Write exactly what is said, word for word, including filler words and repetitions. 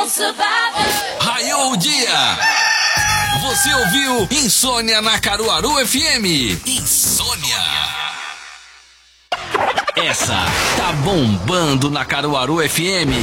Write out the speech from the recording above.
Raiou o dia! Você ouviu Insônia na Caruaru F M. Insônia. Essa tá bombando na Caruaru F M.